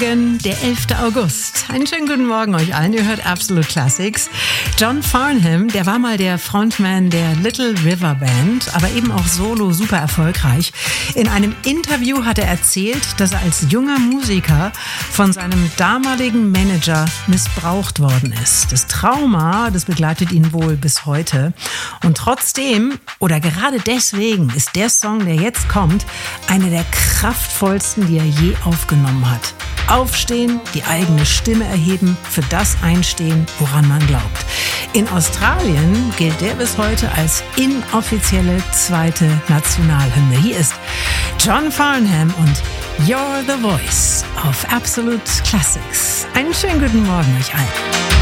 Der 11. August. Einen schönen guten Morgen euch allen. Ihr hört Absolute Classics. John Farnham, der war mal der Frontman der Little River Band, aber eben auch solo super erfolgreich. In einem Interview hat er erzählt, dass er als junger Musiker von seinem damaligen Manager missbraucht worden ist. Das Trauma, das begleitet ihn wohl bis heute. Und trotzdem, oder gerade deswegen, ist der Song, der jetzt kommt, einer der kraftvollsten, die er je aufgenommen hat. Aufstehen, die eigene Stimme erheben, für das einstehen, woran man glaubt. In Australien gilt der bis heute als inoffizielle zweite Nationalhymne. Hier ist John Farnham und You're the Voice auf Absolute Classics. Einen schönen guten Morgen euch allen.